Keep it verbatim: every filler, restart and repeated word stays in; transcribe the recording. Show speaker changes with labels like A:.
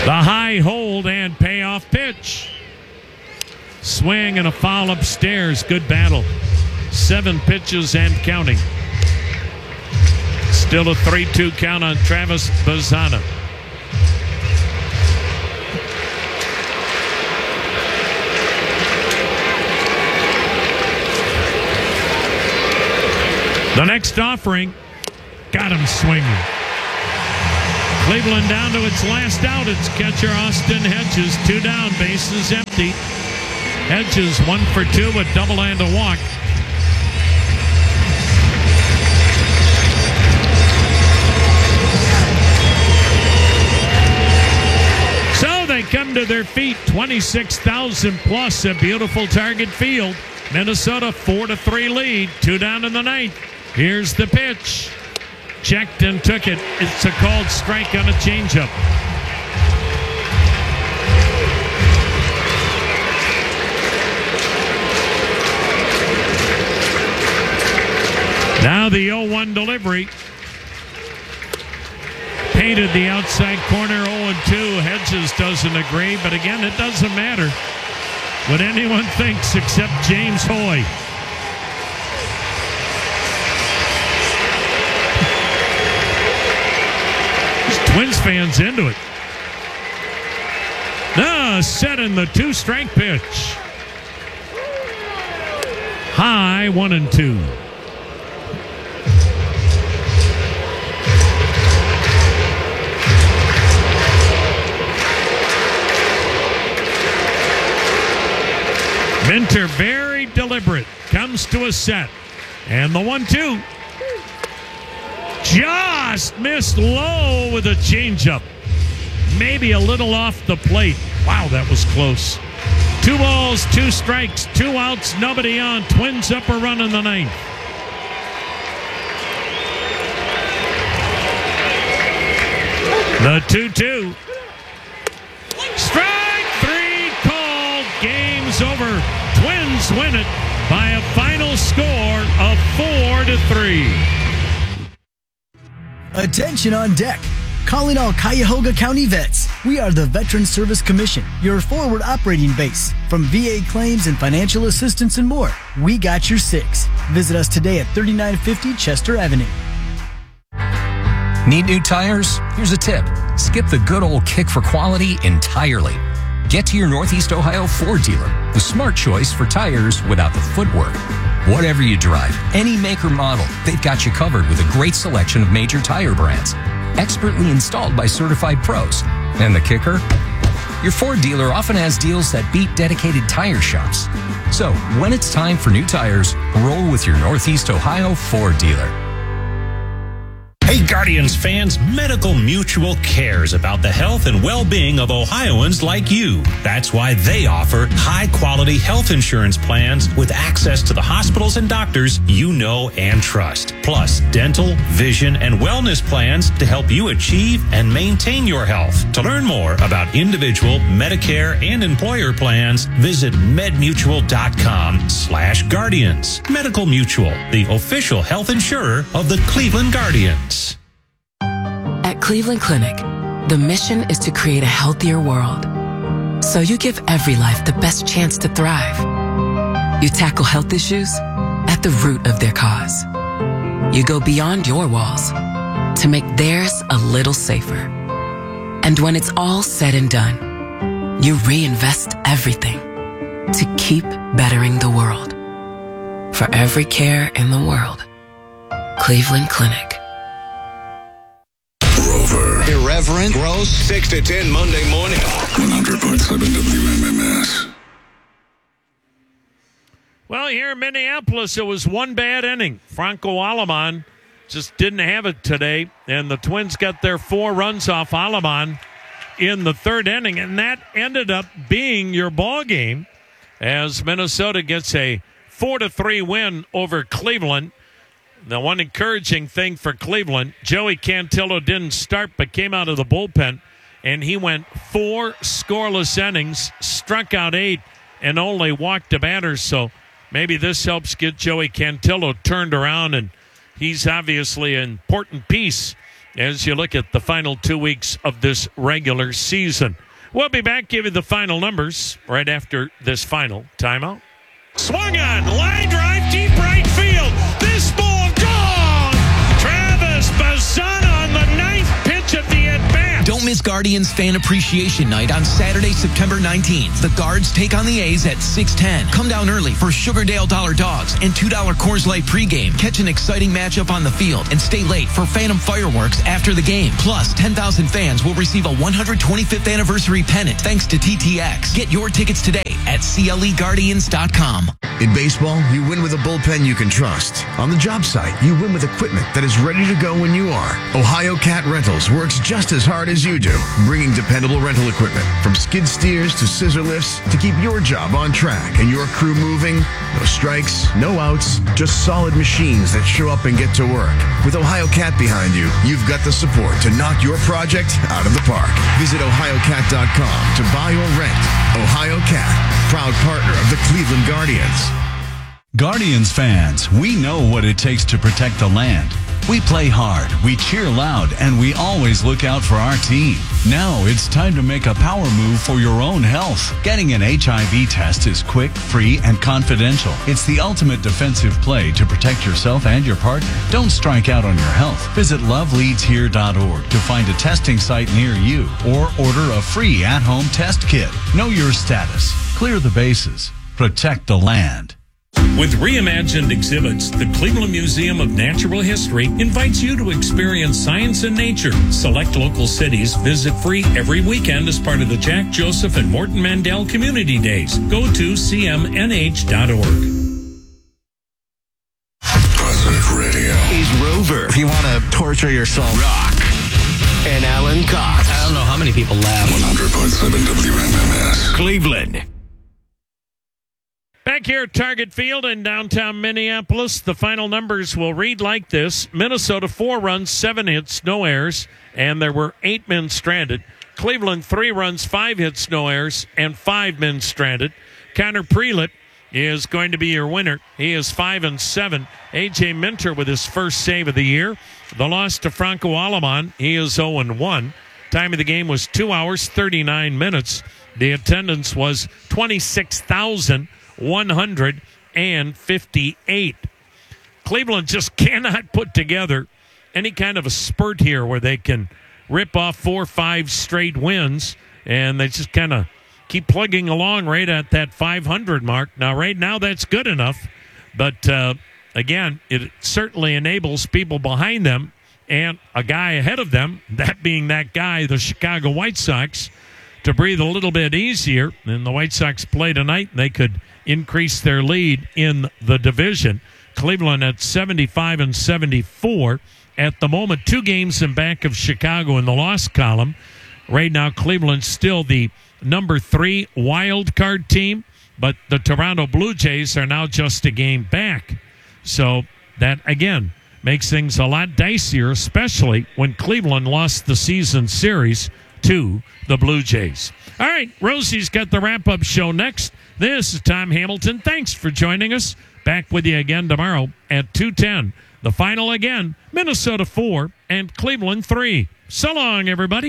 A: The high hold and payoff pitch. Swing and a foul upstairs. Good battle. Seven pitches and counting. Still a three two count on Travis Bazzana. The next offering got him swinging. Cleveland down to its last out. It's catcher Austin Hedges. Two down, bases empty. Hedges one for two, a double and a walk. So they come to their feet. twenty-six thousand plus, a beautiful Target Field. Minnesota four to three lead. Two down in the ninth. Here's the pitch. Checked and took it. It's a called strike on a changeup. Now the oh one delivery. Painted the outside corner. oh two. Hedges doesn't agree, but again, it doesn't matter what anyone thinks except James Hoy. Twins fans into it. Ah, set in the two-strike pitch. High, one and two. Minter, very deliberate, comes to a set. And the one two. Just missed low with a changeup. Maybe a little off the plate. Wow, that was close. Two balls, two strikes, two outs, nobody on. Twins up a run in the ninth. The two two. Strike three called. Game's over. Twins win it by a final score of four to three.
B: Attention on deck. Calling all Cuyahoga County vets. We are the Veteran Service Commission, your forward operating base. From V A claims and financial assistance and more, we got your six. Visit us today at thirty-nine fifty Chester Avenue.
C: Need new tires? Here's a tip. Skip the good old kick for quality entirely. Get to your Northeast Ohio Ford dealer, the smart choice for tires without the footwork. Whatever you drive, any make or model, they've got you covered with a great selection of major tire brands. Expertly installed by certified pros. And the kicker? Your Ford dealer often has deals that beat dedicated tire shops. So, when it's time for new tires, roll with your Northeast Ohio Ford dealer.
D: Hey Guardians fans, Medical Mutual cares about the health and well-being of Ohioans like you. That's why they offer high-quality health insurance plans with access to the hospitals and doctors you know and trust. Plus, dental, vision, and wellness plans to help you achieve and maintain your health. To learn more about individual, Medicare, and employer plans, visit medmutual.com slash guardians. Medical Mutual, the official health insurer of the Cleveland Guardians.
E: At Cleveland Clinic, the mission is to create a healthier world. So you give every life the best chance to thrive. You tackle health issues at the root of their cause. You go beyond your walls to make theirs a little safer. And when it's all said and done, you reinvest everything to keep bettering the world. For every care in the world, Cleveland Clinic.
F: Rover.
G: Irreverent, gross, six to ten Monday morning.
F: one hundred point seven W M M S.
A: Well, here in Minneapolis, it was one bad inning. Franco Aleman just didn't have it today, and the Twins got their four runs off Aleman in the third inning, and that ended up being your ball game as Minnesota gets a four to three win over Cleveland. The one encouraging thing for Cleveland, Joey Cantillo didn't start but came out of the bullpen, and he went four scoreless innings, struck out eight, and only walked a batter. So maybe this helps get Joey Cantillo turned around, and he's obviously an important piece as you look at the final two weeks of this regular season. We'll be back, give you the final numbers right after this final timeout. Swung on, line drive, deep right field. This ball gone. Travis Bazan on the ninth pitch of the at-bat.
H: Don't miss Guardians Fan Appreciation Night on Saturday, September nineteenth. The Guards take on the A's at six ten. Come down early for Sugardale Dollar Dogs and two dollar Coors Light pregame. Catch an exciting matchup on the field and stay late for Phantom Fireworks after the game. Plus, ten thousand fans will receive a one hundred twenty-fifth anniversary pennant thanks to T T X. Get your tickets today at C L E Guardians dot com.
I: In baseball, you win with a bullpen you can trust. On the job site, you win with equipment that is ready to go when you are. Ohio Cat Rentals works just as hard as you do, bringing dependable rental equipment from skid steers to scissor lifts to keep your job on track and your crew moving. No strikes, no outs, just solid machines that show up and get to work. With Ohio Cat behind you, you've got the support to knock your project out of the park. Visit ohio cat dot com to buy or rent. Ohio Cat, proud partner of the Cleveland Guardians.
J: Guardians fans, we know what it takes to protect the land. We play hard, we cheer loud, and we always look out for our team. Now it's time to make a power move for your own health. Getting an H I V test is quick, free, and confidential. It's the ultimate defensive play to protect yourself and your partner. Don't strike out on your health. Visit love leads here dot org to find a testing site near you or order a free at-home test kit. Know your status. Clear the bases. Protect the land.
D: With reimagined exhibits, the Cleveland Museum of Natural History invites you to experience science and nature. Select local cities visit free every weekend as part of the Jack Joseph and Morton Mandel Community Days. Go to C M N H dot org.
F: Positive Radio.
G: He's Rover. If you want to torture yourself. Rock. And Alan Cox.
H: I don't know how many people laugh.
F: one hundred point seven W M M S.
G: Cleveland.
A: Back here at Target Field in downtown Minneapolis, the final numbers will read like this. Minnesota, four runs, seven hits, no errors, and there were eight men stranded. Cleveland, three runs, five hits, no errors, and five men stranded. Connor Prelip is going to be your winner. He is five and seven. A J Minter with his first save of the year. The loss to Franco Alaman, he is oh and one. Time of the game was two hours, thirty-nine minutes. The attendance was twenty-six thousand one hundred fifty-eight. Cleveland just cannot put together any kind of a spurt here where they can rip off four or five straight wins, and they just kind of keep plugging along right at that five hundred mark. Now, right now, that's good enough, but uh, again, it certainly enables people behind them and a guy ahead of them, that being that guy, the Chicago White Sox, to breathe a little bit easier. And the White Sox play tonight, and they could increase their lead in the division. Cleveland at seventy-five and seventy-four at the moment, two games in back of Chicago in the loss column. Right now, Cleveland's still the number three wild card team, but the Toronto Blue Jays are now just a game back. So that, again, makes things a lot dicier, especially when Cleveland lost the season series to the Blue Jays. All right, Rosie's got the wrap-up show next. This is Tom Hamilton. Thanks for joining us. Back with you again tomorrow at two ten. The final again, Minnesota four and Cleveland three. So long, everybody.